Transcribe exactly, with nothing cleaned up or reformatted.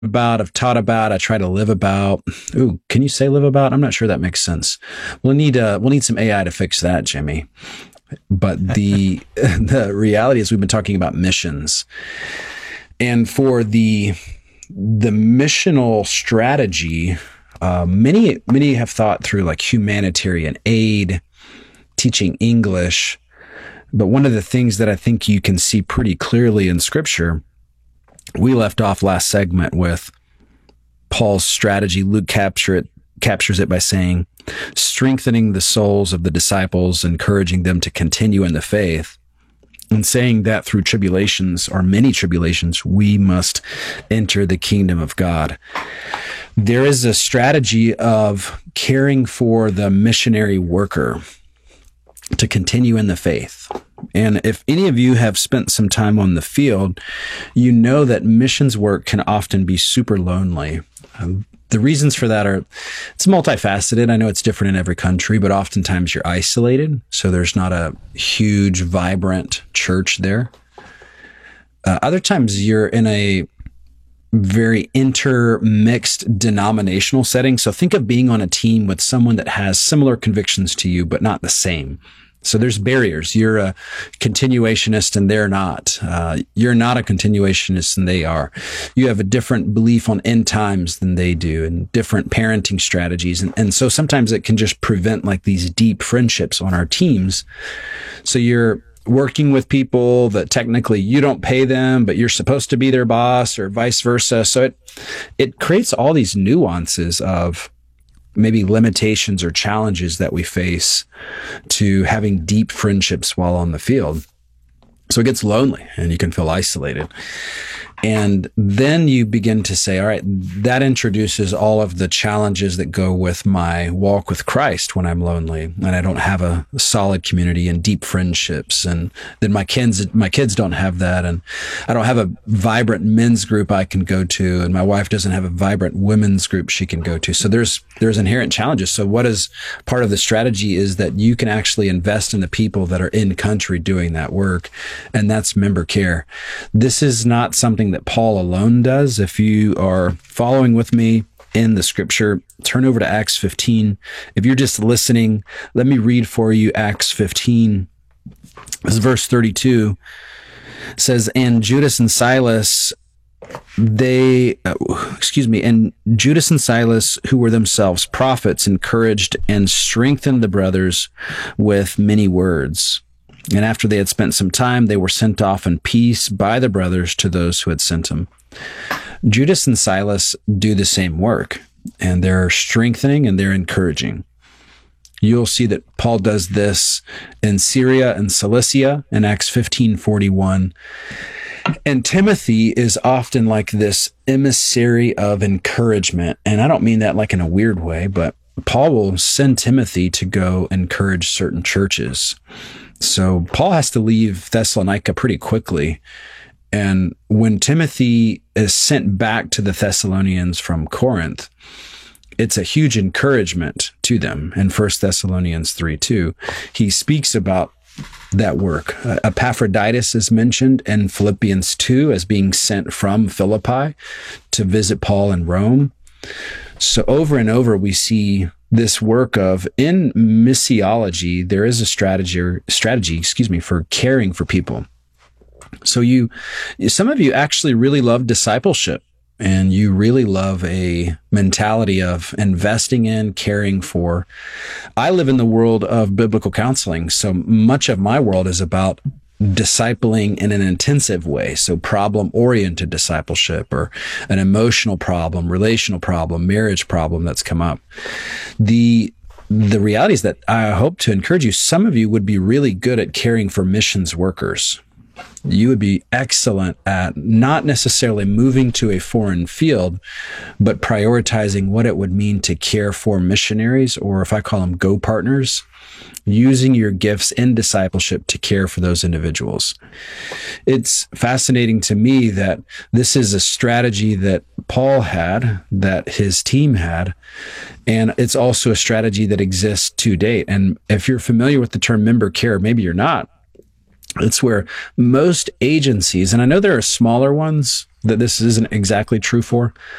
about, I've taught about, I try to live about. Ooh, can you say live about? I'm not sure that makes sense. We'll need uh, we'll need some A I to fix that, Jimmy. But the the reality is we've been talking about missions. And for the the missional strategy, uh, many many have thought through like humanitarian aid, teaching English. But one of the things that I think you can see pretty clearly in Scripture, we left off last segment with Paul's strategy. Luke capture it, captures it by saying, strengthening the souls of the disciples, encouraging them to continue in the faith, and saying that through tribulations or many tribulations, we must enter the kingdom of God. There is a strategy of caring for the missionary worker to continue in the faith. And if any of you have spent some time on the field, you know that missions work can often be super lonely. Um, the reasons for that are, it's multifaceted. I know it's different in every country, but oftentimes you're isolated. So there's not a huge, vibrant church there. Uh, other times you're in a very intermixed denominational setting. So think of being on a team with someone that has similar convictions to you, but not the same. So there's barriers. You're a continuationist and they're not. Uh, you're not a continuationist and they are. You have a different belief on end times than they do and different parenting strategies. And, and so sometimes it can just prevent like these deep friendships on our teams. So you're working with people that technically you don't pay them, but you're supposed to be their boss or vice versa. So it, it creates all these nuances of maybe limitations or challenges that we face to having deep friendships while on the field. So it gets lonely and you can feel isolated. And then you begin to say, all right, that introduces all of the challenges that go with my walk with Christ when I'm lonely and I don't have a solid community and deep friendships. And then my kids, my kids don't have that. And I don't have a vibrant men's group I can go to. And my wife doesn't have a vibrant women's group she can go to. So there's, there's inherent challenges. So what is part of the strategy is that you can actually invest in the people that are in country doing that work. And that's member care. This is not something that Paul alone does. If you are following with me in the scripture, turn over to Acts fifteen. If you're just listening, let me read for you Acts fifteen. This is verse thirty-two. It says, and Judas and Silas, they, uh, excuse me, and Judas and Silas, who were themselves prophets, encouraged and strengthened the brothers with many words. And after they had spent some time, they were sent off in peace by the brothers to those who had sent them. Judas and Silas do the same work, and they're strengthening and they're encouraging. You'll see that Paul does this in Syria and Cilicia in Acts fifteen forty-one. And Timothy is often like this emissary of encouragement. And I don't mean that like in a weird way, but Paul will send Timothy to go encourage certain churches. So Paul has to leave Thessalonica pretty quickly. And when Timothy is sent back to the Thessalonians from Corinth, it's a huge encouragement to them. In First Thessalonians three two, he speaks about that work. Uh, Epaphroditus is mentioned in Philippians two as being sent from Philippi to visit Paul in Rome. So over and over, we see this work of, in missiology, there is a strategy, or strategy, excuse me, for caring for people. So you, some of you actually really love discipleship, and you really love a mentality of investing in, caring for. I live in the world of biblical counseling, so much of my world is about discipling in an intensive way. So problem-oriented discipleship, or an emotional problem, relational problem, marriage problem that's come up. The the reality is that I hope to encourage you, some of you would be really good at caring for missions workers. You would be excellent at not necessarily moving to a foreign field, but prioritizing what it would mean to care for missionaries, or if I call them go partners, using your gifts in discipleship to care for those individuals. It's fascinating to me that this is a strategy that Paul had, that his team had, and it's also a strategy that exists to date. And if you're familiar with the term member care, maybe you're not, it's where most agencies, and I know there are smaller ones, that this isn't exactly true for?